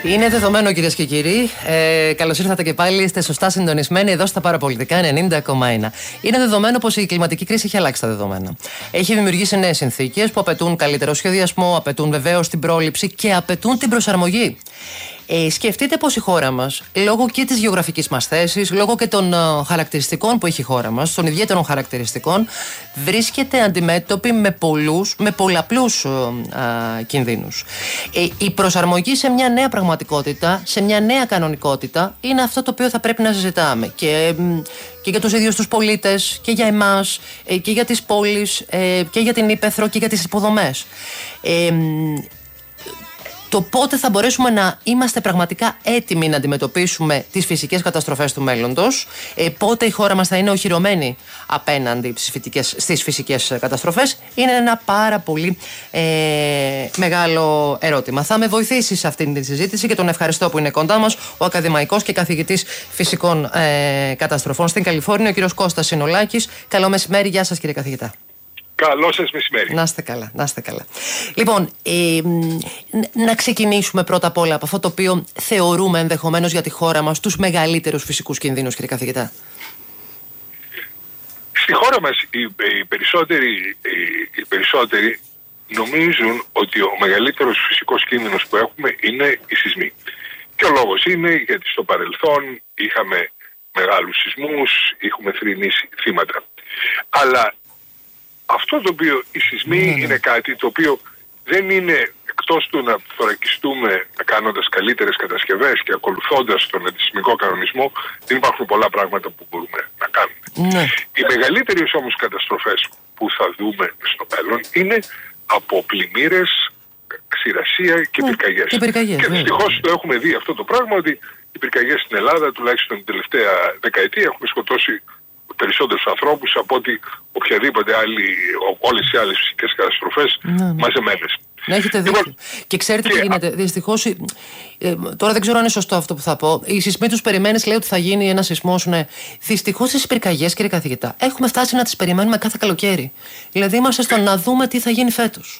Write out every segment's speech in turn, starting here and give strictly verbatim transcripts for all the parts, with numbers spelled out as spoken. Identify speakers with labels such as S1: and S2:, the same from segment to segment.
S1: Είναι δεδομένο, κυρίες και κύριοι. Ε, καλώς ήρθατε και πάλι. Είστε σωστά συντονισμένοι εδώ στα Παραπολιτικά ενενήντα κόμμα ένα. Είναι δεδομένο πως η κλιματική κρίση έχει αλλάξει τα δεδομένα. Έχει δημιουργήσει νέες συνθήκες που απαιτούν καλύτερο σχεδιασμό, απαιτούν βεβαίως την πρόληψη και απαιτούν την προσαρμογή. Ε, σκεφτείτε πως η χώρα μας, λόγω και της γεωγραφικής μας θέσης, λόγω και των uh, χαρακτηριστικών που έχει η χώρα μας, των ιδιαίτερων χαρακτηριστικών, βρίσκεται αντιμέτωπη με πολλούς, με πολλαπλούς uh, uh, κινδύνους. Ε, η προσαρμογή σε μια νέα πραγματικότητα, σε μια νέα κανονικότητα, είναι αυτό το οποίο θα πρέπει να συζητάμε. Και, και για τους ίδιους τους πολίτες, και για εμάς, ε, και για τις πόλεις, ε, και για την ύπαιθρο, και για τις υποδομές. Ε, Το πότε θα μπορέσουμε να είμαστε πραγματικά έτοιμοι να αντιμετωπίσουμε τις φυσικές καταστροφές του μέλλοντος, ε, πότε η χώρα μας θα είναι οχυρωμένη απέναντι στις φυσικές, στις φυσικές καταστροφές, είναι ένα πάρα πολύ ε, μεγάλο ερώτημα. Θα με βοηθήσει σε αυτήν τη συζήτηση και τον ευχαριστώ που είναι κοντά μας ο ακαδημαϊκός και καθηγητής φυσικών ε, καταστροφών στην Καλιφόρνια, ο κύριος Κώστας Συνολάκης. Καλό μεσημέρι, γεια σας κύριε καθηγητά.
S2: Καλό σας μεσημέρι.
S1: Να είστε καλά, να είστε καλά. Λοιπόν, ε, να ξεκινήσουμε πρώτα απ' όλα από αυτό το οποίο θεωρούμε ενδεχομένως για τη χώρα μας τους μεγαλύτερους φυσικούς κινδύνους, κύριε καθηγητά.
S2: Στη χώρα μας οι, οι, περισσότεροι, οι, οι περισσότεροι νομίζουν ότι ο μεγαλύτερος φυσικός κίνδυνος που έχουμε είναι οι σεισμοί. Και ο λόγος είναι γιατί στο παρελθόν είχαμε μεγάλους σεισμούς, έχουμε θρηνήσει θύματα. Αλλά αυτό το οποίο οι σεισμοί mm. είναι κάτι το οποίο δεν είναι, εκτός του να θωρακιστούμε κάνοντας καλύτερες κατασκευές και ακολουθώντας τον αντισεισμικό κανονισμό, δεν υπάρχουν πολλά πράγματα που μπορούμε να κάνουμε. Mm. Οι μεγαλύτερες όμως καταστροφές που θα δούμε στο μέλλον είναι από πλημμύρες, ξηρασία και mm. πυρκαγιές. Και, πυρκαγιές, και δυστυχώς το έχουμε δει αυτό το πράγμα, ότι οι πυρκαγιές στην Ελλάδα τουλάχιστον την τελευταία δεκαετία έχουμε σκοτώσει περισσότερους ανθρώπους από ότι οποιαδήποτε άλλη, όλες οι άλλες φυσικές καταστροφές ναι. μαζεμένες.
S1: Να έχετε δίκιο. Λοιπόν, και ξέρετε και τι γίνεται. Α... Δυστυχώς, ε, τώρα δεν ξέρω αν είναι σωστό αυτό που θα πω. Οι σεισμοί τους περιμένεις, λέει ότι θα γίνει ένα σεισμός. Ναι. Δυστυχώς τις πυρκαγιές, κύριε καθηγητά, έχουμε φτάσει να τις περιμένουμε κάθε καλοκαίρι. Δηλαδή είμαστε στο να δούμε τι θα γίνει φέτος.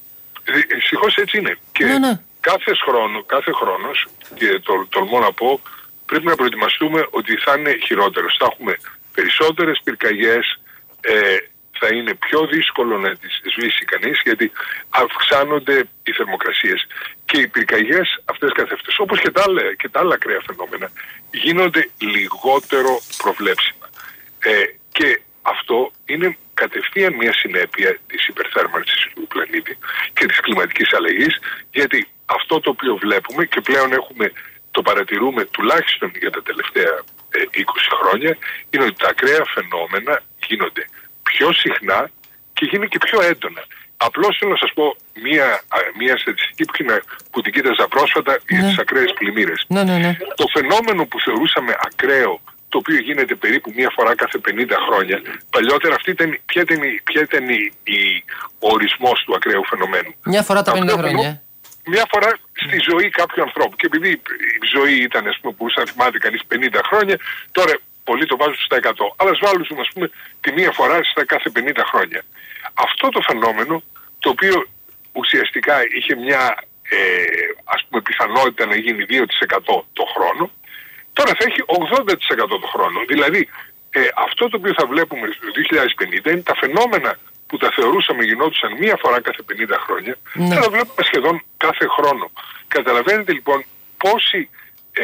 S2: Δυστυχώς έτσι είναι. Και ναι, ναι. κάθε χρόνο, κάθε χρόνος, και το, τολμώ να πω, πρέπει να προετοιμαστούμε ότι θα είναι χειρότερος. Θα έχουμε περισσότερες πυρκαγιές, ε, θα είναι πιο δύσκολο να τις σβήσει κανείς, γιατί αυξάνονται οι θερμοκρασίες. Και οι πυρκαγιές αυτές καθ' αυτές, όπως και τα άλλα, και τα άλλα ακραία φαινόμενα, γίνονται λιγότερο προβλέψιμα. Ε, και αυτό είναι κατευθείαν μια συνέπεια της υπερθέρμανσης του πλανήτη και της κλιματικής αλλαγής, γιατί αυτό το οποίο βλέπουμε και πλέον έχουμε, το παρατηρούμε τουλάχιστον για τα τελευταία είκοσι χρόνια, είναι ότι τα ακραία φαινόμενα γίνονται πιο συχνά και γίνονται και πιο έντονα. Απλώς θέλω να σας πω μία, μία στατιστική που, είναι, που την κοίταζα πρόσφατα ναι. για τις ακραίες πλημμύρες. Ναι, ναι, ναι. Το φαινόμενο που θεωρούσαμε ακραίο, το οποίο γίνεται περίπου μία φορά κάθε πενήντα χρόνια, παλιότερα αυτή ήταν, ποια ήταν, ποια ήταν η, η, ο ορισμός του ακραίου φαινομένου. Μια φορά τα πενήντα χρόνια. Μια φορά στη ζωή κάποιου ανθρώπου. Και επειδή η ζωή ήταν, ας πούμε, που μπορούσε να θυμάται κανείς πενήντα χρόνια, τώρα πολλοί το βάζουν στα εκατό. Αλλά ας βάλουν, ας πούμε, τη μία φορά στα κάθε πενήντα χρόνια. Αυτό το φαινόμενο, το οποίο ουσιαστικά είχε μια ε, ας πούμε, πιθανότητα να γίνει δύο τοις εκατό το χρόνο, τώρα θα έχει ογδόντα τοις εκατό το χρόνο. Δηλαδή, ε, αυτό το οποίο θα βλέπουμε στο δύο χιλιάδες πενήντα είναι τα φαινόμενα που τα θεωρούσαμε γινόντουσαν μία φορά κάθε πενήντα χρόνια, ναι. θα τα βλέπουμε σχεδόν κάθε χρόνο. Καταλαβαίνετε λοιπόν πόση, ε,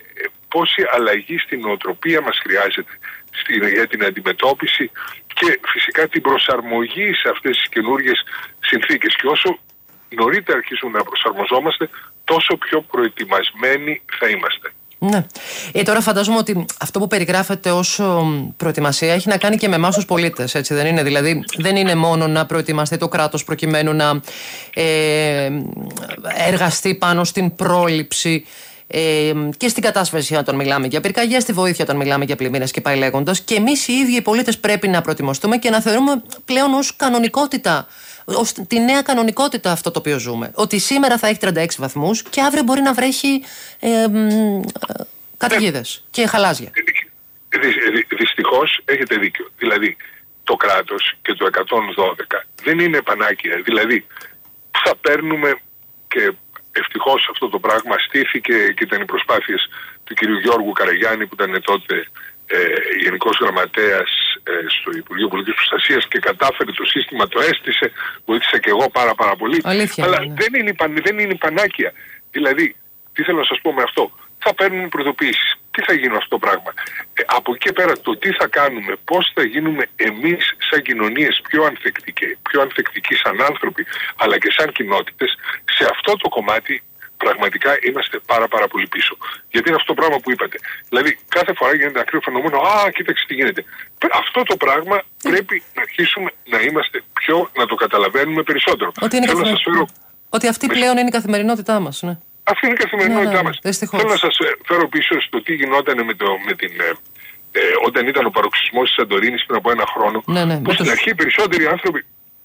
S2: πόση αλλαγή στην νοοτροπία μας χρειάζεται στην, για την αντιμετώπιση και φυσικά την προσαρμογή σε αυτές τις καινούργιες συνθήκες. Και όσο νωρίτερα αρχίσουμε να προσαρμοζόμαστε, τόσο πιο προετοιμασμένοι θα είμαστε.
S1: Ναι. Ε, τώρα φαντάζομαι ότι αυτό που περιγράφεται ως προετοιμασία έχει να κάνει και με εμάς τους πολίτες, έτσι δεν είναι? Δηλαδή δεν είναι μόνο να προετοιμαστεί το κράτος προκειμένου να ε, εργαστεί πάνω στην πρόληψη ε, και στην κατάσβεση όταν μιλάμε για πυρκαγιές, στη βοήθεια όταν μιλάμε για πλημμύρες και πάει λέγοντας. Και εμείς οι ίδιοι οι πολίτες πρέπει να προετοιμαστούμε και να θεωρούμε πλέον ως κανονικότητα, ως τη νέα κανονικότητα αυτό το οποίο ζούμε. Ότι σήμερα θα έχει τριάντα έξι βαθμούς και αύριο μπορεί να βρέχει ε, ε, καταιγίδες και χαλάζια.
S2: Δυ, δυ, δυστυχώς έχετε δίκιο. Δηλαδή το κράτος και το εκατόν δώδεκα δεν είναι πανάκια. Δηλαδή θα παίρνουμε και ευτυχώς αυτό το πράγμα στήθηκε και ήταν οι προσπάθειες του κ. Γιώργου Καραγιάννη, που ήταν τότε ε, Γενικός Γραμματέας ε, στο Υπουργείο Πολιτικής Προστασίας, και κατάφερε το σύστημα, το έστησε, βοήθησα και εγώ πάρα πάρα πολύ.
S1: Αλήθεια,
S2: αλλά
S1: ναι.
S2: δεν, είναι, δεν είναι πανάκια. Δηλαδή, τι θέλω να σας πω με αυτό? Θα παίρνουν προειδοποιήσεις. Τι θα γίνει αυτό το πράγμα? Ε, από εκεί πέρα, το τι θα κάνουμε, πώς θα γίνουμε εμείς σαν κοινωνίες πιο ανθεκτικοί, πιο ανθεκτικοί σαν άνθρωποι, αλλά και σαν κοινότητες, σε αυτό το κομμάτι πραγματικά είμαστε πάρα πάρα πολύ πίσω. Γιατί είναι αυτό το πράγμα που είπατε. Δηλαδή, κάθε φορά γίνεται ένα ακραίο φαινόμενο, α, κοίταξε τι γίνεται. Αυτό το πράγμα πρέπει να αρχίσουμε να είμαστε πιο, να το καταλαβαίνουμε περισσότερο.
S1: Ότι, είναι καθημερι... σας φέρω... Ότι αυτή πλέον είναι η καθημερινότητά μας, ναι.
S2: Αυτή είναι η καθημερινότητά ναι, ναι, μας.
S1: Δυστυχώς.
S2: Θέλω να σας φέρω πίσω στο τι γινόταν με, το, με την, ε, όταν ήταν ο παροξισμός της Σαντορίνης πριν από ένα χρόνο.
S1: Ναι, ναι,
S2: που στην το... αρχή οι περισσότεροι άνθρωποι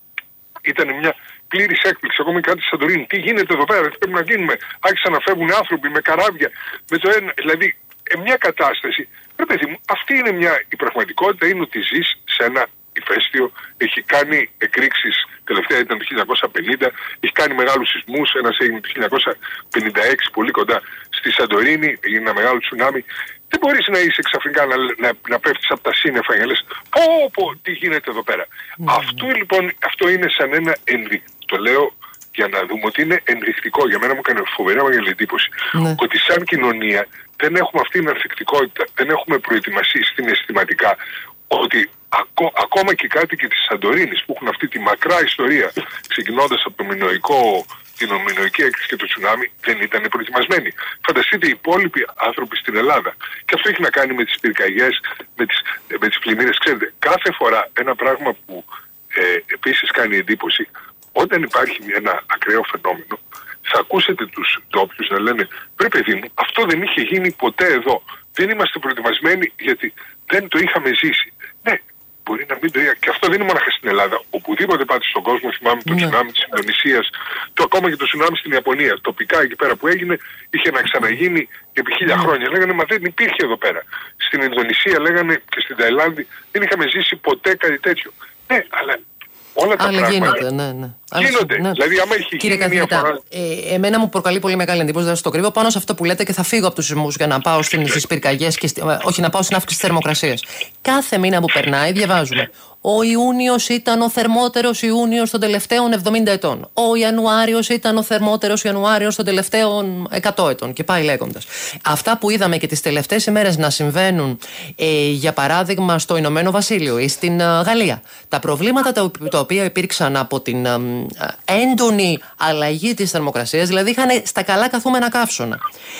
S2: ήταν μια πλήρης έκπληξη. Ακόμη κάτι στη Σαντορίνη. Τι γίνεται εδώ πέρα, τι πρέπει να γίνουμε? Άρχισαν να φεύγουν άνθρωποι με καράβια, με το ένα. Δηλαδή, ε, μια κατάσταση. Ρε παιδί μου, αυτή είναι μια. Η πραγματικότητα είναι ότι ζεις σε ένα ηφαίστειο, έχει κάνει εκρήξεις, τελευταία ήταν το χίλια εννιακόσια πενήντα, έχει κάνει μεγάλους σεισμούς, ένας έγινε το χίλια εννιακόσια πενήντα έξι πολύ κοντά στη Σαντορίνη, έγινε ένα μεγάλο τσουνάμι. Δεν μπορείς να είσαι ξαφνικά να, να, να πέφτεις από τα σύννεφα και να λες πω πω τι γίνεται εδώ πέρα. Mm. Αυτό λοιπόν, αυτό είναι σαν ένα ενδεικτικό. Το λέω για να δούμε ότι είναι ενδεικτικό. Για μένα μου έκανε φοβερά μεγάλη εντύπωση mm. ότι σαν κοινωνία δεν έχουμε αυτή την ανθεκτικότητα, δεν έχουμε προετοιμαστεί συναισθηματικά ότι ακό, ακόμα και οι κάτοικοι της Σαντορίνης που έχουν αυτή τη μακρά ιστορία, ξεκινώντας από το μινωικό, την μινωική έκρηξη και το τσουνάμι, δεν ήταν προετοιμασμένοι. Φανταστείτε οι υπόλοιποι άνθρωποι στην Ελλάδα. Και αυτό έχει να κάνει με τις πυρκαγιές, με τις, με τις πλημμύρες. Ξέρετε, κάθε φορά ένα πράγμα που ε, επίσης κάνει εντύπωση, όταν υπάρχει ένα ακραίο φαινόμενο, θα ακούσετε τους ντόπιους να λένε «Βρε παιδί μου, αυτό δεν είχε γίνει ποτέ εδώ. Δεν είμαστε προετοιμασμένοι γιατί δεν το είχαμε ζήσει». Ναι, μπορεί να μην το είχα. Και αυτό δεν είναι μόνο στην Ελλάδα. Οπουδήποτε πάτε στον κόσμο, θυμάμαι το τσουνάμι της Ινδονησίας, το ακόμα και το τσουνάμι στην Ιαπωνία. Τοπικά εκεί πέρα που έγινε, είχε να ξαναγίνει επί χίλια χρόνια. Λέγανε «Μα δεν υπήρχε εδώ πέρα». Στην Ινδονησία λέγανε και στην Ταϊλάνδη δεν είχαμε ζήσει ποτέ κάτι τέτοιο. Ναι, αλλά όλα τα
S1: Άλλα
S2: πράγματα
S1: γίνεται, ναι, ναι.
S2: γίνονται. Ναι. Δηλαδή, άμα έχει
S1: Κύριε
S2: γίνει μια φορά...
S1: ε, εμένα μου προκαλεί πολύ μεγάλη εντύπωση, δεν σας το κρύβω, πάνω σε αυτό που λέτε και θα φύγω από τους σεισμούς για να πάω στις πυρκαγιές και στη, όχι να πάω στην αύξηση της θερμοκρασίας. Κάθε μήνα που περνάει διαβάζουμε. Ο Ιούνιος ήταν ο θερμότερος Ιούνιος των τελευταίων εβδομήντα ετών. Ο Ιανουάριος ήταν ο θερμότερος Ιανουάριος των τελευταίων εκατό ετών. Και πάει λέγοντας. Αυτά που είδαμε και τις τελευταίες ημέρες να συμβαίνουν, ε, για παράδειγμα, στο Ηνωμένο Βασίλειο ή στην ε, Γαλλία. Τα προβλήματα τα, τα οποία υπήρξαν από την ε, ε, έντονη αλλαγή της θερμοκρασίας, δηλαδή είχαν στα καλά καθούμενα καύσωνα.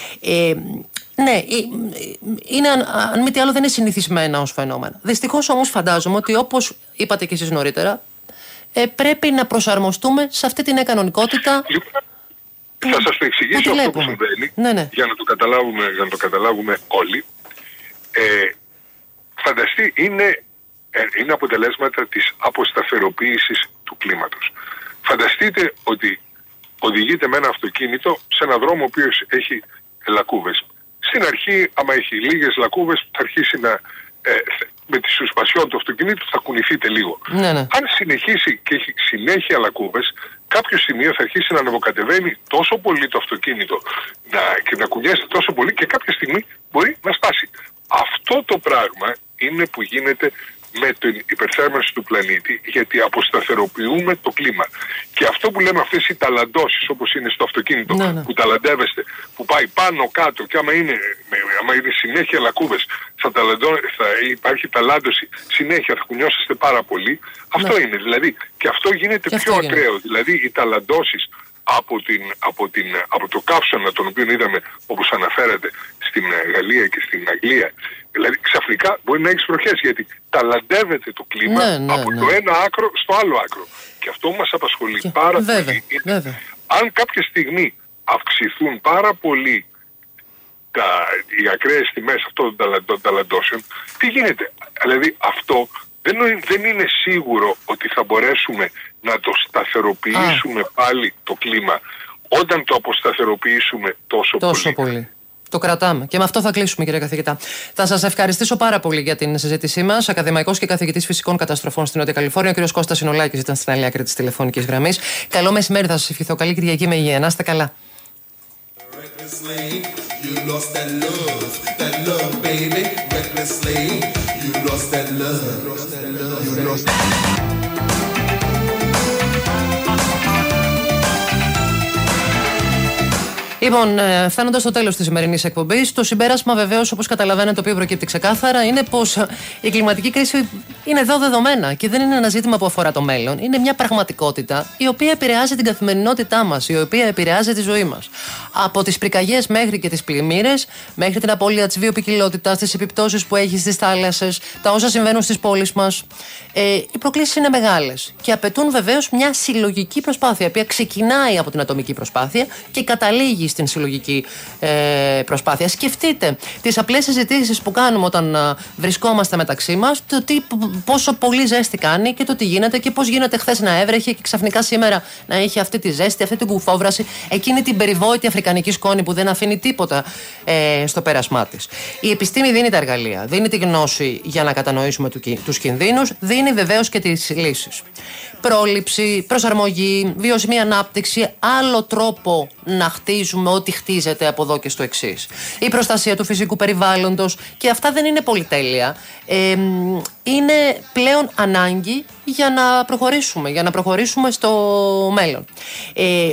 S1: Ε, Ναι, είναι, αν μη τι άλλο, δεν είναι συνηθισμένα ως φαινόμενα. Δυστυχώς όμως φαντάζομαι ότι, όπως είπατε και εσείς νωρίτερα, ε, πρέπει να προσαρμοστούμε σε αυτή την κανονικότητα.
S2: Θα σας το εξηγήσω αυτό που συμβαίνει,
S1: ναι, ναι.
S2: Για, να το καταλάβουμε, για να το καταλάβουμε όλοι. Ε, φανταστεί, είναι, ε, είναι αποτελέσματα της αποσταθεροποίησης του κλίματος. Φανταστείτε ότι οδηγείτε με ένα αυτοκίνητο σε έναν δρόμο ο οποίος έχει λακκούβες. Στην αρχή, άμα έχει λίγες λακκούβες, θα αρχίσει να, ε, με τη σουσπασιόν του αυτοκινήτου θα κουνηθείτε λίγο.
S1: Ναι, ναι.
S2: Αν συνεχίσει και έχει συνέχεια λακκούβες, κάποιο σημείο θα αρχίσει να ανεβοκατεβαίνει τόσο πολύ το αυτοκίνητο να, και να κουνιέστε τόσο πολύ και κάποια στιγμή μπορεί να σπάσει. Αυτό το πράγμα είναι που γίνεται με την υπερθέρμανση του πλανήτη, γιατί αποσταθεροποιούμε το κλίμα. Και αυτό που λέμε, αυτές οι ταλαντώσεις, όπως είναι στο αυτοκίνητο, ναι, ναι. που ταλαντεύεστε, που πάει πάνω κάτω και άμα είναι, άμα είναι συνέχεια λακκούβες, θα, θα υπάρχει ταλάντωση συνέχεια, θα κουνιώσετε πάρα πολύ. Αυτό ναι. είναι δηλαδή. Και αυτό γίνεται και πιο αυτό ακραίο. Είναι. Δηλαδή οι ταλαντώσεις από, την, από, την, από το καύσωνα, τον οποίο είδαμε, όπως αναφέρατε, στην Γαλλία και στην Αγγλία. Δηλαδή ξαφνικά μπορεί να έχεις βροχές, γιατί ταλαντεύεται το κλίμα ναι, ναι, από ναι. το ένα άκρο στο άλλο άκρο. Και αυτό μας απασχολεί και... πάρα βέβαια, πολύ.
S1: Βέβαια.
S2: Αν κάποια στιγμή αυξηθούν πάρα πολύ τα, οι ακραίες τιμές αυτών των ταλαντώσεων, τι γίνεται? Δηλαδή αυτό δεν, δεν είναι σίγουρο ότι θα μπορέσουμε να το σταθεροποιήσουμε Α. πάλι το κλίμα όταν το αποσταθεροποιήσουμε τόσο,
S1: τόσο
S2: πολύ.
S1: πολύ. Το κρατάμε. Και με αυτό θα κλείσουμε, κύριε καθηγητά. Θα σας ευχαριστήσω πάρα πολύ για την συζήτησή μας. Ακαδημαϊκός και καθηγητής φυσικών καταστροφών στην Νότια Καλιφόρνια, ο κύριος Κώστας Συνολάκης ήταν στην άλλη άκρη της τηλεφωνικής γραμμής. Καλό μεσημέρι, θα σας ευχηθώ. Καλή Κυριακή με υγεία. Να είστε καλά. Λοιπόν, φτάνοντας στο τέλος της σημερινής εκπομπής, το συμπέρασμα βεβαίως, όπως καταλαβαίνετε, το οποίο προκύπτει ξεκάθαρα, είναι πως η κλιματική κρίση είναι εδώ δεδομένα και δεν είναι ένα ζήτημα που αφορά το μέλλον. Είναι μια πραγματικότητα η οποία επηρεάζει την καθημερινότητά μας, η οποία επηρεάζει τη ζωή μας. Από τις πυρκαγιές μέχρι και τις πλημμύρες, μέχρι την απώλεια της βιοποικιλότητας, τις επιπτώσεις που έχει στις θάλασσες, τα όσα συμβαίνουν στις πόλεις μας. Ε, οι προκλήσεις είναι μεγάλες και απαιτούν βεβαίως μια συλλογική προσπάθεια, η οποία ξεκινάει από την ατομική προσπάθεια και καταλήγει στην συλλογική ε, προσπάθεια. Σκεφτείτε τις απλές συζητήσεις που κάνουμε όταν α, βρισκόμαστε μεταξύ μας, το τι, πόσο πολύ ζέστη κάνει και το τι γίνεται και πώς γίνεται χθες να έβρεχε και ξαφνικά σήμερα να έχει αυτή τη ζέστη, αυτή την κουφόβραση, εκείνη την περιβόητη αφρικανική σκόνη που δεν αφήνει τίποτα ε, στο πέρασμά της. Η επιστήμη δίνει τα εργαλεία, δίνει τη γνώση για να κατανοήσουμε τους κινδύνους, δίνει βεβαίως και τις λύσεις. Πρόληψη, προσαρμογή, βιώσιμη ανάπτυξη, άλλο τρόπο να χτίζουμε ό,τι χτίζεται από εδώ και στο εξής. Η προστασία του φυσικού περιβάλλοντος, και αυτά δεν είναι πολυτέλεια, ε, είναι πλέον ανάγκη για να προχωρήσουμε, για να προχωρήσουμε στο μέλλον. Ε,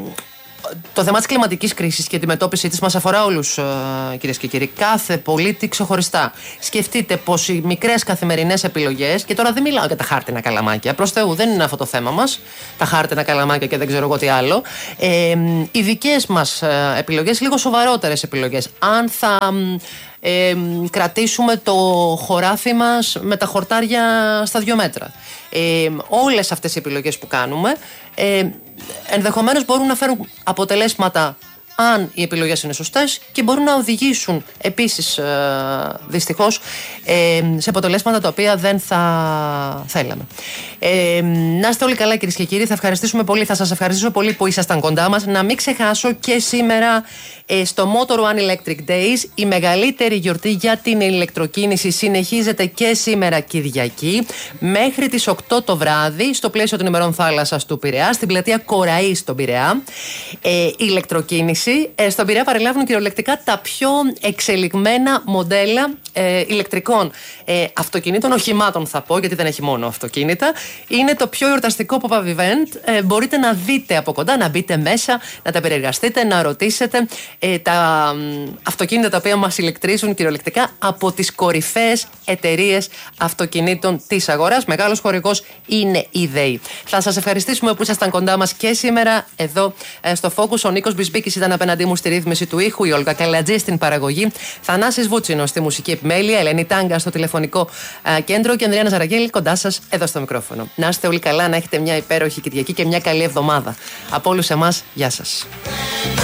S1: Το θέμα της κλιματικής κρίσης και η αντιμετώπιση της μας αφορά όλους, κυρίες και κύριοι. Κάθε πολίτη ξεχωριστά. Σκεφτείτε πως οι μικρές καθημερινές επιλογές, και τώρα δεν μιλάω για τα χάρτινα καλαμάκια, προς Θεού, δεν είναι αυτό το θέμα μας, τα χάρτινα καλαμάκια και δεν ξέρω εγώ τι άλλο. Ε, οι δικές μας επιλογές, λίγο σοβαρότερες επιλογές. Αν θα ε, κρατήσουμε το χωράφι μας με τα χορτάρια στα δύο μέτρα. Ε, όλες αυτές οι επιλογές που κάνουμε ε, ενδεχομένως μπορούν να φέρουν αποτελέσματα αν οι επιλογές είναι σωστές και μπορούν να οδηγήσουν επίσης ε, δυστυχώς ε, σε αποτελέσματα τα οποία δεν θα θέλαμε. Ε, να είστε όλοι καλά, κυρίες και κύριοι. Θα ευχαριστήσουμε πολύ, θα σας ευχαριστήσω πολύ που ήσασταν κοντά μας. Να μην ξεχάσω και σήμερα ε, στο Motor One Electric Days η μεγαλύτερη γιορτή για την ηλεκτροκίνηση συνεχίζεται και σήμερα Κυριακή μέχρι τις οκτώ το βράδυ στο πλαίσιο των ημερών θάλασσας του Πειραιά, στην πλατεία Κοραή στον Πειραιά. Ε, η ηλεκτροκίνηση. Ε, στον Πειραιά παρελάβουν κυριολεκτικά τα πιο εξελιγμένα μοντέλα ε, ηλεκτρικών ε, αυτοκινήτων, οχημάτων θα πω, γιατί δεν έχει μόνο αυτοκίνητα. Είναι το πιο εορταστικό pop-up event. Ε, μπορείτε να δείτε από κοντά, να μπείτε μέσα, να τα περιεργαστείτε, να ρωτήσετε ε, τα ε, αυτοκίνητα τα οποία μας ηλεκτρίζουν κυριολεκτικά από τις κορυφαίες εταιρείες αυτοκινήτων της αγοράς. Μεγάλος χορηγός είναι η ΔΕΗ. Θα σας ευχαριστήσουμε που ήσασταν κοντά μας και σήμερα εδώ ε, στο Focus. Ο Νίκος Μπισμπίκης ήταν απέναντί μου στη ρύθμιση του ήχου, η Όλγα Καλατζή στην παραγωγή, Θανάσης Βούτσινος στη μουσική επιμέλεια, Ελένη Τάγκα στο τηλεφωνικό α, κέντρο και Ανδρέα Ναζαραγγέλη κοντά σας εδώ στο μικρόφωνο. Να είστε όλοι καλά, να έχετε μια υπέροχη Κυριακή και μια καλή εβδομάδα. Από όλους εμάς, γεια σας.